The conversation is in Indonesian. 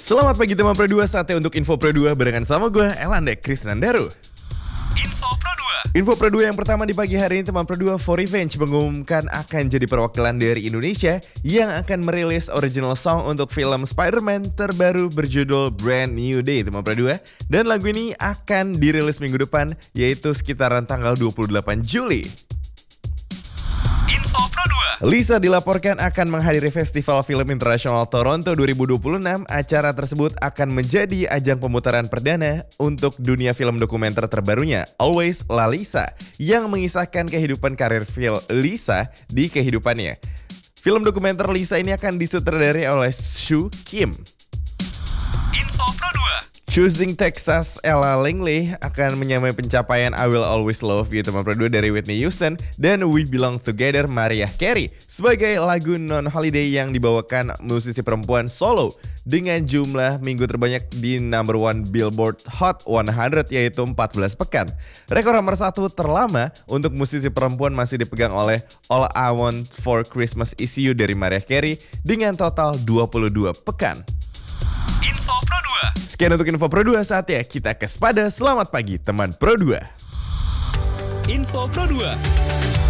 Selamat pagi teman Pro 2, saatnya untuk Info Pro 2 barengan sama gue, Elande Krisnandaru. Info Pro 2. Info Pro 2 yang pertama di pagi hari ini, teman Pro 2, For Revenge mengumumkan akan jadi perwakilan dari Indonesia yang akan merilis original song untuk film Spider-Man terbaru berjudul Brand New Day, teman Pro 2. Dan lagu ini akan dirilis minggu depan, yaitu sekitaran tanggal 28 Juli. Info Pro 2. Lisa dilaporkan akan menghadiri Festival Film Internasional Toronto 2026. Acara tersebut akan menjadi ajang pemutaran perdana untuk dunia film dokumenter terbarunya, Always La Lisa, yang mengisahkan kehidupan karir Lisa di kehidupannya. Film dokumenter Lisa ini akan disutradarai oleh Shu Kim. Info Pro 2. Choosing Texas, Ella Langley akan menyamai pencapaian I Will Always Love You, teman Pro 2, dari Whitney Houston, dan We Belong Together Mariah Carey sebagai lagu non-holiday yang dibawakan musisi perempuan solo dengan jumlah minggu terbanyak di number 1 Billboard Hot 100, yaitu 14 pekan. Rekor nomor 1 terlama untuk musisi perempuan masih dipegang oleh All I Want for Christmas Is You dari Mariah Carey dengan total 22 pekan. Info Pro 2. Sekian untuk Info Pro 2, saatnya kita ke Spada. Selamat pagi teman Pro 2. Info Pro 2.